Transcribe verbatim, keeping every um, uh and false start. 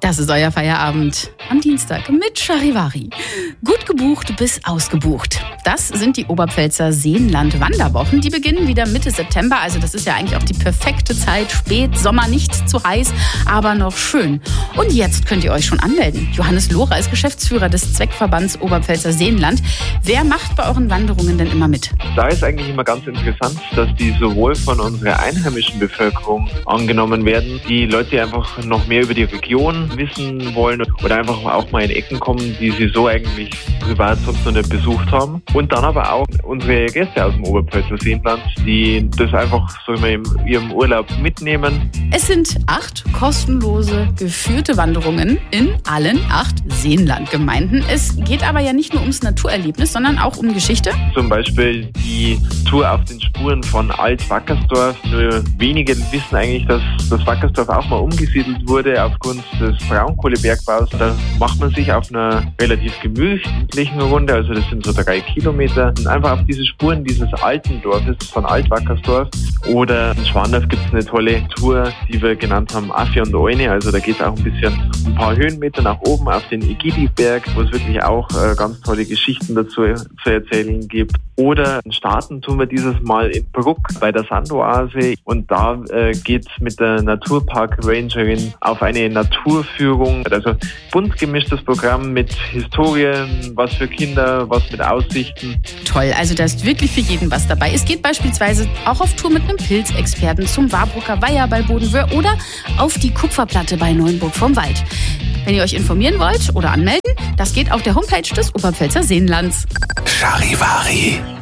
Das ist euer Feierabend am Dienstag mit Charivari. Gut gebucht bis ausgebucht. Das sind die Oberpfälzer Seenland-Wanderwochen. Die beginnen wieder Mitte September. Also das ist ja eigentlich auch die perfekte Zeit. Spätsommer, nicht zu heiß, aber noch schön. Und jetzt könnt ihr euch schon anmelden. Johannes Lohrer ist Geschäftsführer des Zweckverbands Oberpfälzer Seenland. Wer macht bei euren Wanderungen denn immer mit? Da ist eigentlich immer ganz interessant, dass die sowohl von unserer einheimischen Bevölkerung angenommen werden, die Leute, die einfach noch mehr über die Region wissen wollen oder einfach auch mal in Ecken kommen, die sie so eigentlich privat sonst noch nicht besucht haben. Und dann aber auch unsere Gäste aus dem Oberpfälzer Seenland, die das einfach so immer in ihrem Urlaub mitnehmen. Es sind acht kostenlose, geführte Wanderungen in allen acht Seenlandgemeinden. Es geht aber ja nicht nur ums Naturerlebnis, sondern auch um Geschichte. Zum Beispiel die Tour auf den Spuren von Alt-Wackersdorf. Nur wenige wissen eigentlich, dass das Wackersdorf auch mal umgesiedelt wurde aufgrund des Braunkohlebergbaus. Da macht man sich auf einer relativ gemütlichen Runde, also das sind so drei Kilometer, einfach auf diese Spuren dieses alten Dorfes von Alt-Wackersdorf. Oder in Schwandorf gibt es eine tolle Tour, die wir genannt haben Affe und Eune. Also da geht es auch ein bisschen ein paar Höhenmeter nach oben auf den Egidi-Berg, wo es wirklich auch äh, ganz tolle Geschichten dazu zu erzählen gibt. Oder starten tun wir dieses Mal in Bruck bei der Sandoase und da äh, geht's mit der Naturpark-Rangerin auf eine Naturführung. Also bunt gemischtes Programm mit Historien, was für Kinder, was mit Aussichten. Toll, also da ist wirklich für jeden was dabei. Es geht beispielsweise auch auf Tour mit einem Pilzexperten zum Warbrucker Weiher bei Bodenwöhr oder auf die Kupferplatte bei Neuenburg vom Wald. Wenn ihr euch informieren wollt oder anmelden, das geht auf der Homepage des Oberpfälzer Seenlands. Charivari.